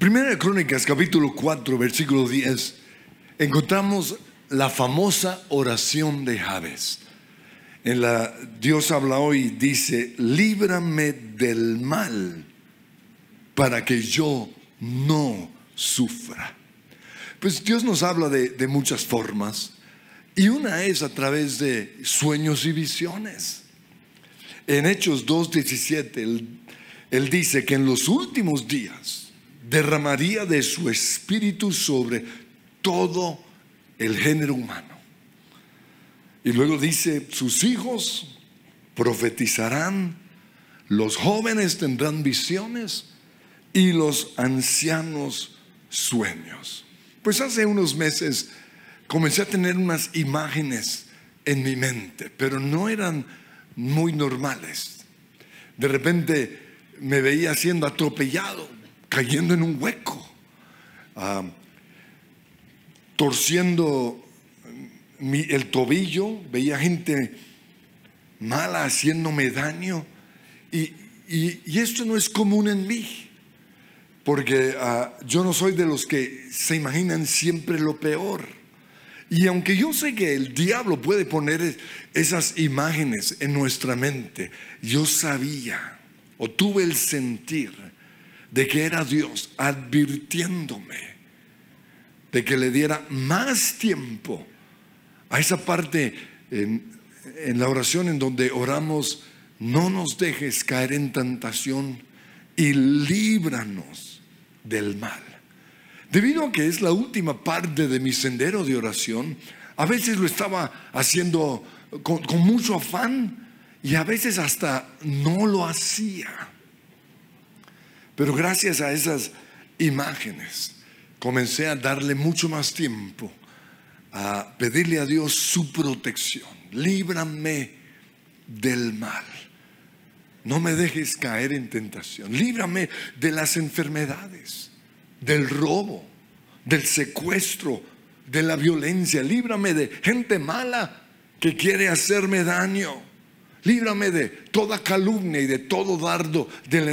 Primera de Crónicas, capítulo 4, versículo 10, encontramos la famosa oración de Jabes. Dios habla hoy y dice: líbrame del mal para que yo no sufra. Pues Dios nos habla de muchas formas, y una es a través de sueños y visiones. En Hechos 2:17 él dice que en los últimos días derramaría de su espíritu sobre todo el género humano. Y luego dice: sus hijos profetizarán, los jóvenes tendrán visiones y los ancianos sueños. Pues hace unos meses comencé a tener unas imágenes en mi mente, pero no eran muy normales. De repente me veía siendo atropellado, cayendo en un hueco, torciendo el tobillo. Veía gente mala haciéndome daño, y esto no es común en mí, porque yo no soy de los que se imaginan siempre lo peor. Y aunque yo sé que el diablo puede poner esas imágenes en nuestra mente, yo sabía, o tuve el sentir de que era Dios advirtiéndome de que le diera más tiempo a esa parte en la oración en donde oramos: no nos dejes caer en tentación y líbranos del mal. Debido a que es la última parte de mi sendero de oración, a veces lo estaba haciendo con mucho afán, y a veces hasta no lo hacía. Pero gracias a esas imágenes comencé a darle mucho más tiempo a pedirle a Dios su protección. Líbrame del mal, no me dejes caer en tentación, líbrame de las enfermedades, del robo, del secuestro, de la violencia. Líbrame de gente mala que quiere hacerme daño. Líbrame de toda calumnia y de todo dardo del